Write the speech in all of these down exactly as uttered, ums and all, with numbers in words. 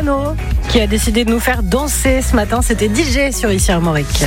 Soprano qui a décidé de nous faire danser ce matin. C'était D J sur Ici Armorique.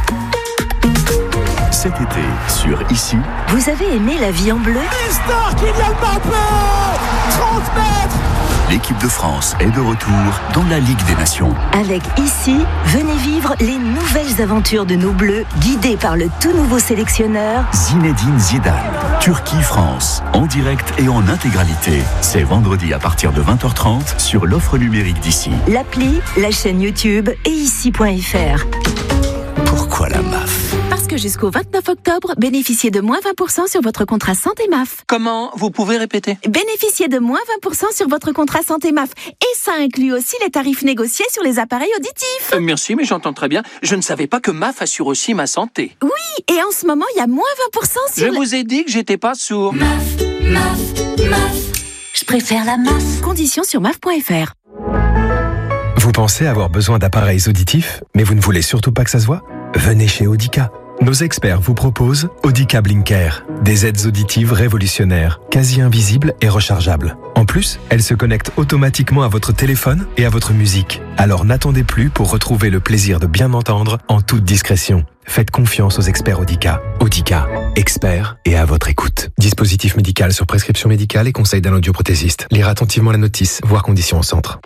Cet été, sur Ici. Vous avez aimé la vie en bleu ? Mister Kylian Mbappé, trente mètres. L'équipe de France est de retour dans la Ligue des Nations. Avec Ici, venez vivre les nouvelles aventures de nos Bleus, guidés par le tout nouveau sélectionneur Zinedine Zidane. Turquie-France, en direct et en intégralité. C'est vendredi à partir de vingt heures trente sur l'offre numérique d'Ici. L'appli, la chaîne YouTube et ici point f r. Pourquoi la M A F ? Parce que jusqu'au vingt-neuf octobre, bénéficiez de moins vingt pour cent sur votre contrat santé M A F. Comment ? Vous pouvez répéter ? Bénéficiez de moins vingt pour cent sur votre contrat santé M A F. Et ça inclut aussi les tarifs négociés sur les appareils auditifs. Euh, merci, mais j'entends très bien. Je ne savais pas que M A F assure aussi ma santé. Oui, et en ce moment, il y a moins vingt pour cent sur... Je le... vous ai dit que j'étais pas sourd. M A F, M A F, M A F. Je préfère la M A F. Conditions sur M A F point f r. Vous pensez avoir besoin d'appareils auditifs, mais vous ne voulez surtout pas que ça se voit ? Venez chez Audica. Nos experts vous proposent Audica Blinker, des aides auditives révolutionnaires, quasi invisibles et rechargeables. En plus, elles se connectent automatiquement à votre téléphone et à votre musique. Alors n'attendez plus pour retrouver le plaisir de bien entendre en toute discrétion. Faites confiance aux experts Audica. Audica, experts et à votre écoute. Dispositif médical sur prescription médicale et conseil d'un audioprothésiste. Lire attentivement la notice, voir conditions au centre.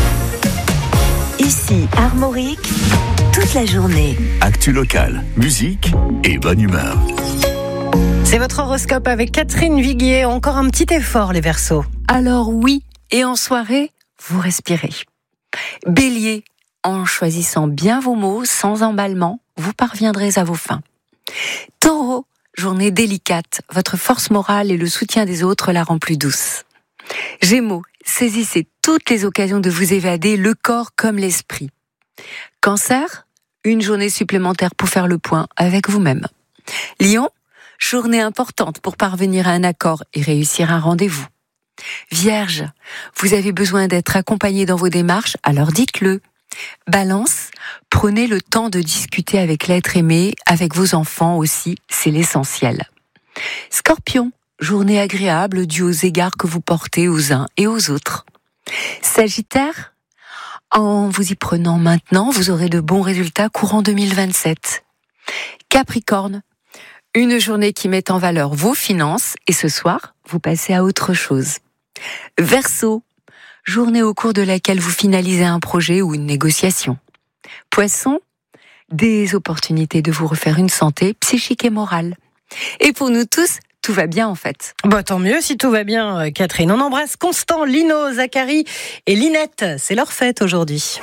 Ici Armorique, toute la journée. Actu locale, musique et bonne humeur. C'est votre horoscope avec Catherine Viguier. Encore un petit effort, les Verseaux. Alors oui, et en soirée, vous respirez. Bélier, en choisissant bien vos mots, sans emballement, vous parviendrez à vos fins. Taureau, journée délicate, votre force morale et le soutien des autres la rend plus douce. Gémeaux, saisissez toutes les occasions de vous évader, le corps comme l'esprit. Cancer, une journée supplémentaire pour faire le point avec vous-même. Lion, journée importante pour parvenir à un accord et réussir un rendez-vous. Vierge, vous avez besoin d'être accompagné dans vos démarches, alors dites-le. Balance, prenez le temps de discuter avec l'être aimé, avec vos enfants aussi, c'est l'essentiel. Scorpion, journée agréable due aux égards que vous portez aux uns et aux autres. Sagittaire, en vous y prenant maintenant, vous aurez de bons résultats courant deux mille vingt-sept. Capricorne, une journée qui met en valeur vos finances et ce soir, vous passez à autre chose. Verseau, journée au cours de laquelle vous finalisez un projet ou une négociation. Poisson, des opportunités de vous refaire une santé psychique et morale. Et pour nous tous, tout va bien en fait. Bah, tant mieux si tout va bien, Catherine. On embrasse Constant, Lino, Zachary et Linette. C'est leur fête aujourd'hui.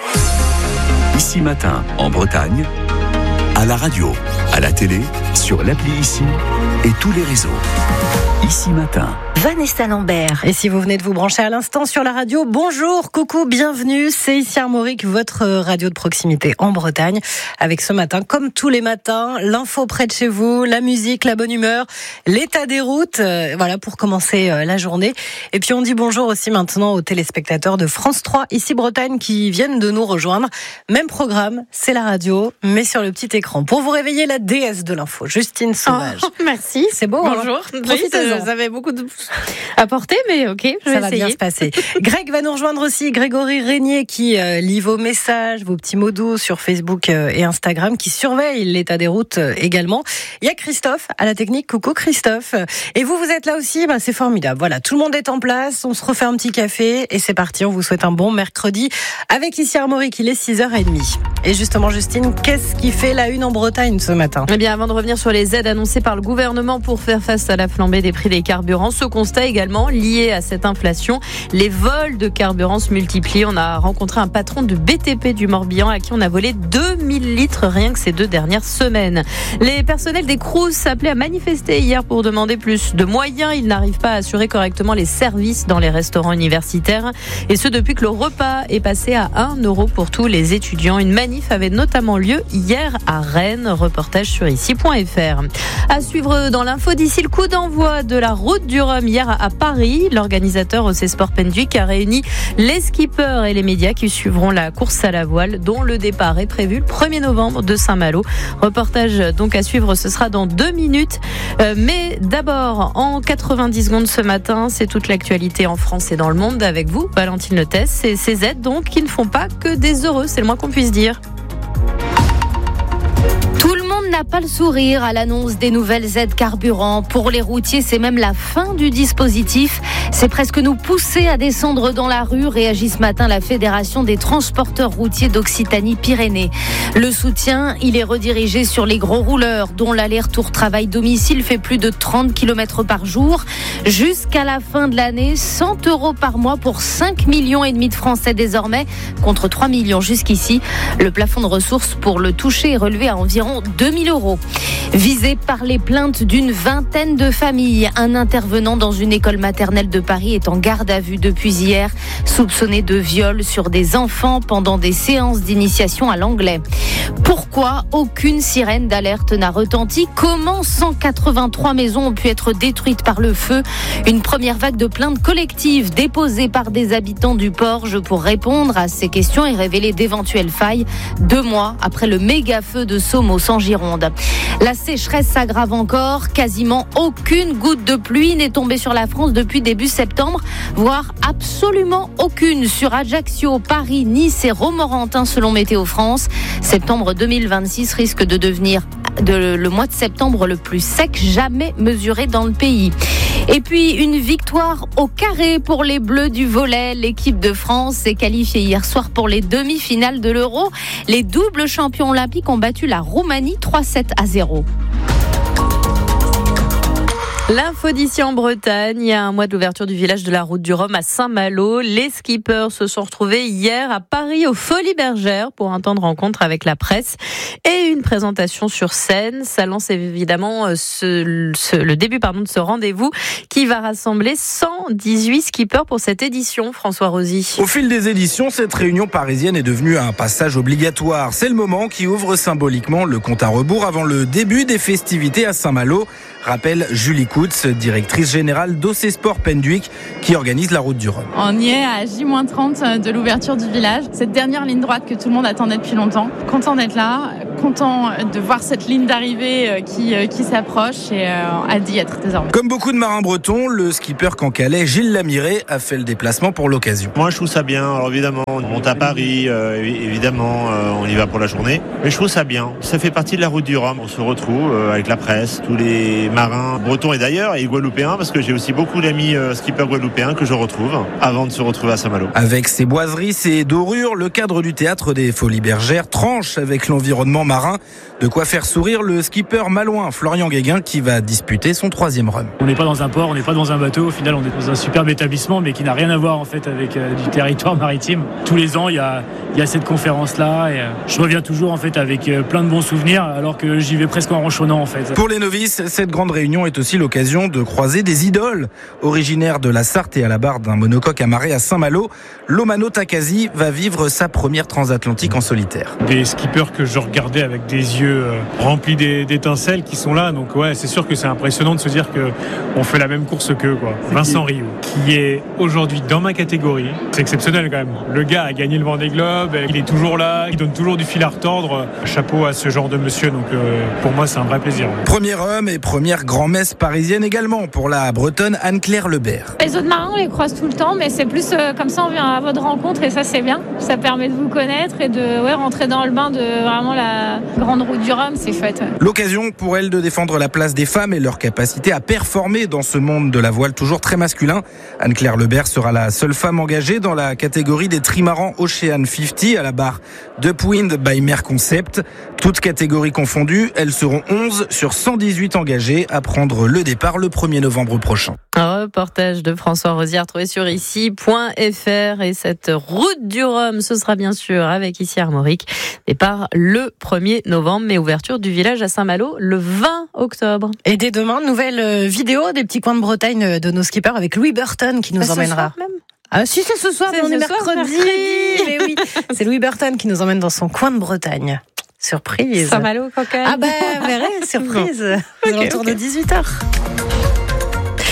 Ici matin, en Bretagne, à la radio, à la télé, sur l'appli Ici et tous les réseaux. Ici matin. Vanessa Lambert. Et si vous venez de vous brancher à l'instant sur la radio, bonjour, coucou, bienvenue. C'est Ici Armorique, votre radio de proximité en Bretagne. Avec ce matin, comme tous les matins, l'info près de chez vous, la musique, la bonne humeur, l'état des routes. Euh, voilà pour commencer euh, la journée. Et puis on dit bonjour aussi maintenant aux téléspectateurs de France trois, Ici Bretagne, qui viennent de nous rejoindre. Même programme, c'est la radio, mais sur le petit écran. Pour vous réveiller, la déesse de l'info, Justine Sauvage. Oh, merci. C'est beau, bonjour. Hein, profitez-en. Vous avez beaucoup de à porter, mais ok, je vais Ça va essayer. bien se passer. Greg va nous rejoindre aussi, Grégory Régnier, qui euh, lit vos messages, vos petits mots doux sur Facebook euh, et Instagram, qui surveille l'état des routes euh, également. Il y a Christophe à la technique. Coucou Christophe. Et vous, vous êtes là aussi, bah, c'est formidable. Voilà, tout le monde est en place, on se refait un petit café et c'est parti. On vous souhaite un bon mercredi avec Ici Armorique. Il est six heures trente. Et justement, Justine, qu'est-ce qui fait la une en Bretagne ce matin ? Eh bien, avant de revenir sur les aides annoncées par le gouvernement pour faire face à la flambée des prix des carburants, ce constat également lié à cette inflation, les vols de carburant se multiplient. On a rencontré un patron de B T P du Morbihan à qui on a volé deux mille litres rien que ces deux dernières semaines. Les personnels des Crous s'appelaient à manifester hier pour demander plus de moyens. Ils n'arrivent pas à assurer correctement les services dans les restaurants universitaires. Et ce, depuis que le repas est passé à un euro pour tous les étudiants. Une manif avait notamment lieu hier à Rennes. Reportage sur ici point f r. À suivre dans l'info d'ici, le coup d'envoi de la route du Rhum hier à Paris. L'organisateur O C Sport Penduic a réuni les skippers et les médias qui suivront la course à la voile, dont le départ est prévu le premier novembre de Saint-Malo. Reportage donc à suivre, ce sera dans deux minutes. Euh, mais d'abord, en quatre-vingt-dix secondes ce matin, c'est toute l'actualité en France et dans le monde avec vous, Valentine Lotès, et ces aides donc qui ne font pas que des heureux, c'est le moins qu'on puisse dire. Tout le monde n'a pas le sourire à l'annonce des nouvelles aides carburant. Pour les routiers, c'est même la fin du dispositif. C'est presque nous pousser à descendre dans la rue, réagit ce matin la Fédération des transporteurs routiers d'Occitanie-Pyrénées. Le soutien, il est redirigé sur les gros rouleurs, dont l'aller-retour travail-domicile fait plus de trente kilomètres par jour. Jusqu'à la fin de l'année, cent euros par mois pour cinq millions et demi de Français désormais, contre trois millions jusqu'ici. Le plafond de ressources pour le toucher est relevé à environ deux mille euros. Visé par les plaintes d'une vingtaine de familles, un intervenant dans une école maternelle de Paris est en garde à vue depuis hier, soupçonné de viol sur des enfants pendant des séances d'initiation à l'anglais. Pourquoi aucune sirène d'alerte n'a retenti ? Comment cent quatre-vingt-trois maisons ont pu être détruites par le feu ? Une première vague de plaintes collectives déposées par des habitants du Porge pour répondre à ces questions et révéler d'éventuelles failles, deux mois après le méga feu de Somos en Gironde. La sécheresse s'aggrave encore. Quasiment aucune goutte de pluie n'est tombée sur la France depuis début septembre, voire absolument aucune sur Ajaccio, Paris, Nice et Romorantin selon Météo France. Septembre deux mille vingt-six risque de devenir de, le mois de septembre le plus sec jamais mesuré dans le pays. Et puis une victoire au carré pour les Bleus du volley. L'équipe de France s'est qualifiée hier soir pour les demi-finales de l'Euro. Les doubles champions olympiques ont battu la Roumanie trois sept à zéro. L'info d'ici en Bretagne, il y a un mois de l'ouverture du village de la Route du Rhum à Saint-Malo. Les skippers se sont retrouvés hier à Paris aux Folies Bergères pour un temps de rencontre avec la presse et une présentation sur scène. Ça lance évidemment ce, ce, le début pardon, de ce rendez-vous qui va rassembler cent dix-huit skippers pour cette édition, François Rosy. Au fil des éditions, cette réunion parisienne est devenue un passage obligatoire. C'est le moment qui ouvre symboliquement le compte à rebours avant le début des festivités à Saint-Malo, rappelle Julie Coutts, directrice générale d'O C Sport Penduic, qui organise la Route du Rhum. On y est à J moins trente de l'ouverture du village. Cette dernière ligne droite que tout le monde attendait depuis longtemps. Content d'être là, content de voir cette ligne d'arrivée qui, qui s'approche et hâte d'y être désormais. Comme beaucoup de marins bretons, le skipper cancalais Gilles Lamiré a fait le déplacement pour l'occasion. Moi je trouve ça bien. Alors évidemment, on monte à Paris, euh, évidemment euh, on y va pour la journée. Mais je trouve ça bien. Ça fait partie de la Route du Rhum. On se retrouve euh, avec la presse, tous les marins bretons et d'ailleurs et guadeloupéens, parce que j'ai aussi beaucoup d'amis euh, skippers guadeloupéens que je retrouve avant de se retrouver à Saint-Malo. Avec ses boiseries, ses dorures, le cadre du théâtre des Folies Bergères tranche avec l'environnement marin. De quoi faire sourire le skipper malouin Florian Guéguin qui va disputer son troisième rhum. On n'est pas dans un port, on n'est pas dans un bateau. Au final, on est dans un superbe établissement, mais qui n'a rien à voir en fait avec euh, du territoire maritime. Tous les ans, il y a, il y a cette conférence-là, et euh, je reviens toujours en fait avec euh, plein de bons souvenirs, alors que j'y vais presque en ronchonnant en fait. Pour les novices, cette grande réunion est aussi l'occasion de croiser des idoles. Originaire de la Sarthe et à la barre d'un monocoque amarré à Saint-Malo, Lomano Takasi va vivre sa première transatlantique en solitaire. Des skippers que je regardais avec des yeux euh, remplis d'étincelles qui sont là, donc ouais, c'est sûr que c'est impressionnant de se dire que on fait la même course qu'eux, quoi. Vincent Rioux, qui est aujourd'hui dans ma catégorie, c'est exceptionnel quand même. Le gars a gagné le Vendée Globe, il est toujours là, il donne toujours du fil à retordre. Chapeau à ce genre de monsieur, donc euh, pour moi c'est un vrai plaisir. Premier homme et première grand-messe parisienne également pour la bretonne Anne-Claire Lebert. Les autres marins on les croise tout le temps, mais c'est plus euh, comme ça on vient à votre rencontre et ça c'est bien. Ça permet de vous connaître et de ouais, rentrer dans le bain de vraiment la grande route du Rhum, c'est chouette. L'occasion pour elle de défendre la place des femmes et leur capacité à performer dans ce monde de la voile toujours très masculin. Anne-Claire Lebert sera la seule femme engagée dans la catégorie des trimarans Ocean cinquante à la barre d'Upwind by Mer Concept. Toutes catégories confondues, elles seront onze sur cent dix-huit engagées à prendre le départ le premier novembre prochain. Un reportage de François Rosier retrouvé sur ici point f r et cette route du Rhum, ce sera bien sûr avec ici Armorique. Départ le premier novembre, mais ouverture du village à Saint-Malo le vingt octobre. Et dès demain, nouvelle vidéo des petits coins de Bretagne de nos skippers avec Louis Burton qui nous bah, emmènera. Ce soir même. Ah si, c'est ce soir, c'est mais on ce est soir, mercredi. mercredi. Mais oui, c'est Louis Burton qui nous emmène dans son coin de Bretagne. Surprise. Saint-Malo, cocaine. Ah bah, verrez, surprise. Aux alentours de dix-huit heures.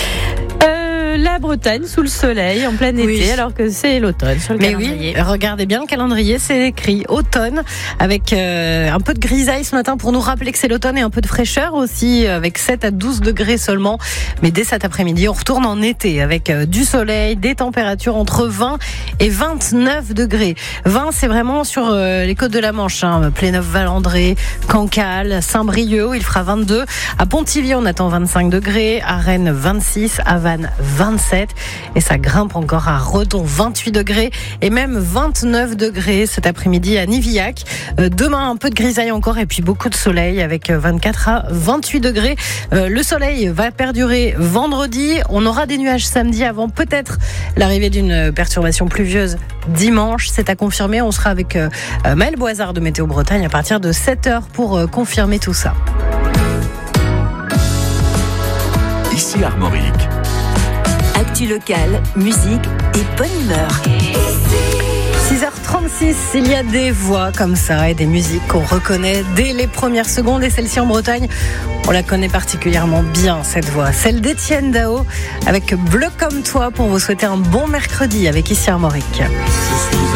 la Bretagne sous le soleil en plein Oui. été alors que c'est l'automne sur le Mais calendrier. oui, regardez bien le calendrier, c'est écrit automne avec euh, un peu de grisaille ce matin pour nous rappeler que c'est l'automne et un peu de fraîcheur aussi avec sept à douze degrés seulement. Mais dès cet après-midi, on retourne en été avec euh, du soleil, des températures entre vingt et vingt-neuf degrés. vingt, c'est vraiment sur euh, les côtes de la Manche, hein, Pléneuf-Valandré, Cancale, Saint-Brieuc, il fera vingt-deux. À Pontivy, on attend vingt-cinq degrés, à Rennes vingt-six, à Vannes vingt-sept et ça grimpe encore à Redon vingt-huit degrés et même vingt-neuf degrés cet après-midi à Nivillac. Euh, demain, un peu de grisaille encore et puis beaucoup de soleil avec vingt-quatre à vingt-huit degrés. Euh, le soleil va perdurer vendredi. On aura des nuages samedi avant peut-être l'arrivée d'une perturbation pluvieuse dimanche. C'est à confirmer. On sera avec euh, Maël Boisard de Météo Bretagne à partir de sept heures pour euh, confirmer tout ça. Ici Armorique. Actu locale, musique et bonne humeur. six heures trente-six, il y a des voix comme ça et des musiques qu'on reconnaît dès les premières secondes et celle-ci en Bretagne, on la connaît particulièrement bien cette voix, celle d'Étienne Dao avec Bleu comme toi pour vous souhaiter un bon mercredi avec Ici Armorique.